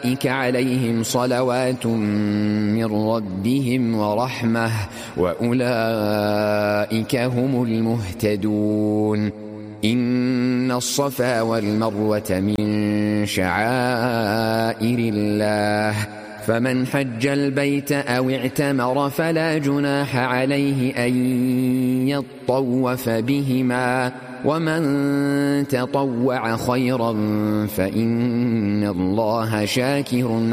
أولئك عليهم صلوات من ربهم ورحمة وأولئك هم المهتدون إن الصفا والمروة من شعائر الله فمن حج البيت أو اعتمر فلا جناح عليه أن يطوف بهما ومن تطوع خيرا فإن الله شاكر